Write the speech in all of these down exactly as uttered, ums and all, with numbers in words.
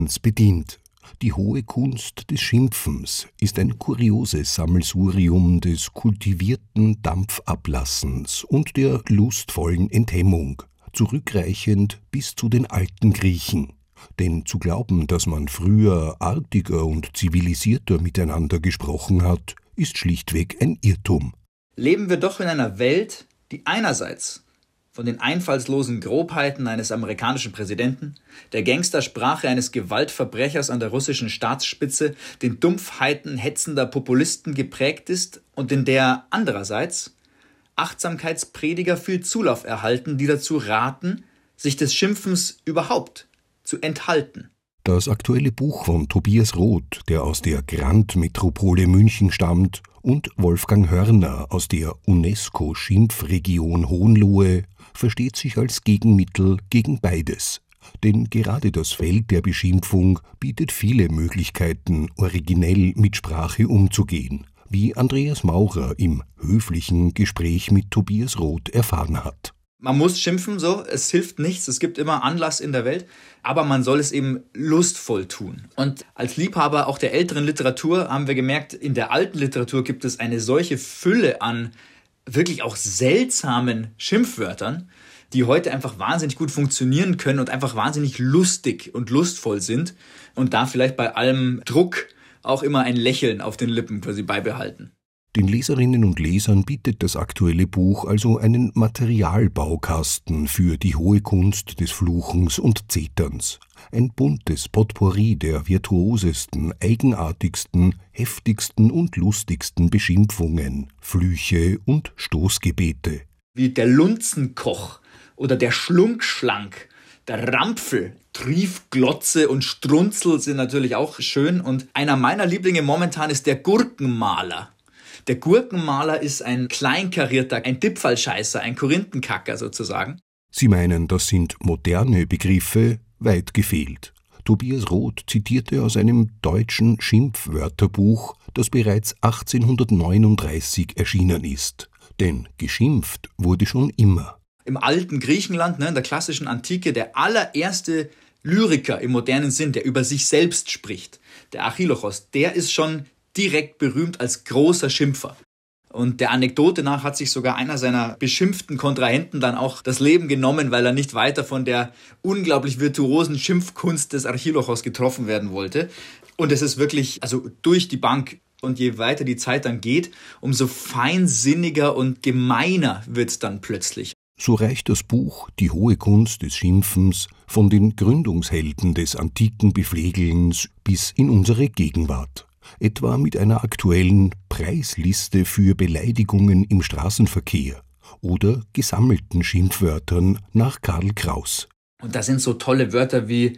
bedient. Die hohe Kunst des Schimpfens ist ein kurioses Sammelsurium des kultivierten Dampfablassens und der lustvollen Enthemmung, zurückreichend bis zu den alten Griechen. Denn zu glauben, dass man früher artiger und zivilisierter miteinander gesprochen hat, ist schlichtweg ein Irrtum. Leben wir doch in einer Welt, die einerseits von den einfallslosen Grobheiten eines amerikanischen Präsidenten, der Gangstersprache eines Gewaltverbrechers an der russischen Staatsspitze, den Dumpfheiten hetzender Populisten geprägt ist und in der andererseits Achtsamkeitsprediger viel Zulauf erhalten, die dazu raten, sich des Schimpfens überhaupt zu enthalten. Das aktuelle Buch von Tobias Roth, der aus der Grand-Metropole München stammt, und Wolfgang Hörner aus der UNESCO-Schimpfregion Hohenlohe, versteht sich als Gegenmittel gegen beides. Denn gerade das Feld der Beschimpfung bietet viele Möglichkeiten, originell mit Sprache umzugehen, wie Andreas Maurer im höflichen Gespräch mit Tobias Roth erfahren hat. Man muss schimpfen, so, es hilft nichts, es gibt immer Anlass in der Welt, aber man soll es eben lustvoll tun. Und als Liebhaber auch der älteren Literatur haben wir gemerkt, in der alten Literatur gibt es eine solche Fülle an wirklich auch seltsamen Schimpfwörtern, die heute einfach wahnsinnig gut funktionieren können und einfach wahnsinnig lustig und lustvoll sind und da vielleicht bei allem Druck auch immer ein Lächeln auf den Lippen quasi beibehalten. Den Leserinnen und Lesern bietet das aktuelle Buch also einen Materialbaukasten für die hohe Kunst des Fluchens und Zeterns. Ein buntes Potpourri der virtuosesten, eigenartigsten, heftigsten und lustigsten Beschimpfungen, Flüche und Stoßgebete. Wie der Lunzenkoch oder der Schlunkschlank, der Rampfel, Triefglotze und Strunzel sind natürlich auch schön. Und einer meiner Lieblinge momentan ist der Gurkenmaler. Der Gurkenmaler ist ein Kleinkarierter, ein Dippfallscheißer, ein Korinthenkacker sozusagen. Sie meinen, das sind moderne Begriffe? Weit gefehlt. Tobias Roth zitierte aus einem deutschen Schimpfwörterbuch, das bereits achtzehnhundertneununddreißig erschienen ist. Denn geschimpft wurde schon immer. Im alten Griechenland, ne, in der klassischen Antike, der allererste Lyriker im modernen Sinn, der über sich selbst spricht, der Archilochos, der ist schon direkt berühmt als großer Schimpfer. Und der Anekdote nach hat sich sogar einer seiner beschimpften Kontrahenten dann auch das Leben genommen, weil er nicht weiter von der unglaublich virtuosen Schimpfkunst des Archilochos getroffen werden wollte. Und es ist wirklich, also durch die Bank. Und je weiter die Zeit dann geht, umso feinsinniger und gemeiner wird es dann plötzlich. So reicht das Buch Die hohe Kunst des Schimpfens von den Gründungshelden des antiken Beflegelns bis in unsere Gegenwart. Etwa mit einer aktuellen Preisliste für Beleidigungen im Straßenverkehr oder gesammelten Schimpfwörtern nach Karl Kraus. Und da sind so tolle Wörter wie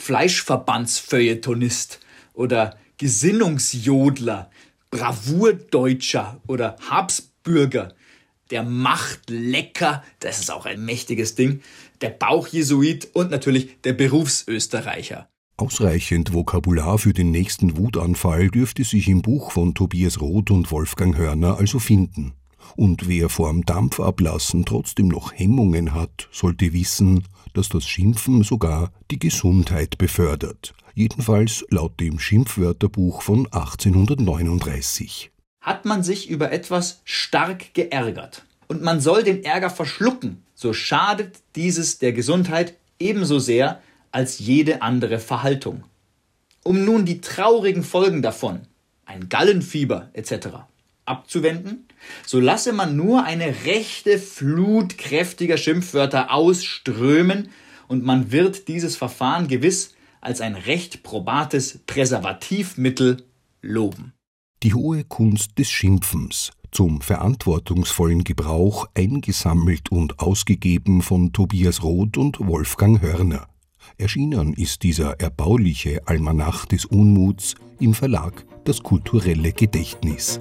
Fleischverbandsfeuilletonist oder Gesinnungsjodler, Bravourdeutscher oder Habsbürger, der Machtlecker, das ist auch ein mächtiges Ding, der Bauchjesuit und natürlich der Berufsösterreicher. Ausreichend Vokabular für den nächsten Wutanfall dürfte sich im Buch von Tobias Roth und Wolfgang Hörner also finden. Und wer vorm Dampfablassen trotzdem noch Hemmungen hat, sollte wissen, dass das Schimpfen sogar die Gesundheit befördert. Jedenfalls laut dem Schimpfwörterbuch von achtzehnhundertneununddreißig. Hat man sich über etwas stark geärgert und man soll den Ärger verschlucken, so schadet dieses der Gesundheit ebenso sehr als jede andere Verhaltung. Um nun die traurigen Folgen davon, ein Gallenfieber et cetera, abzuwenden, so lasse man nur eine rechte Flut kräftiger Schimpfwörter ausströmen und man wird dieses Verfahren gewiss als ein recht probates Präservativmittel loben. Die hohe Kunst des Schimpfens, zum verantwortungsvollen Gebrauch eingesammelt und ausgegeben von Tobias Roth und Wolfgang Hörner. Erschienen ist dieser erbauliche Almanach des Unmuts im Verlag Das kulturelle Gedächtnis.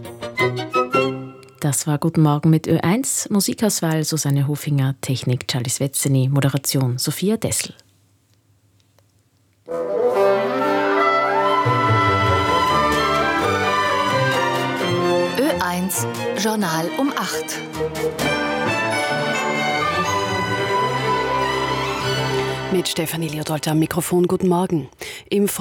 Das war Guten Morgen mit Ö eins, Musikauswahl Susanne Hofinger, Technik Charlie Svetzeny, Moderation Sophia Dessel. Ö eins Journal um acht. Mit Stefanie Leodold am Mikrofon. Guten Morgen. im